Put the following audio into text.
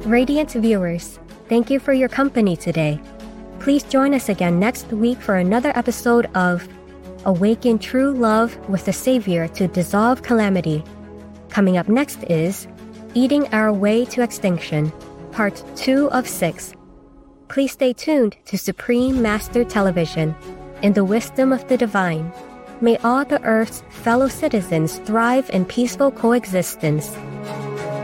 Radiant viewers, thank you for your company today. Please join us again next week for another episode of Awaken True Love with the Savior to Dissolve Calamity. Coming up next is Eating Our Way to Extinction, Part 2 of 6. Please stay tuned to Supreme Master Television. In the wisdom of the divine, may all the earth's fellow citizens thrive in peaceful coexistence.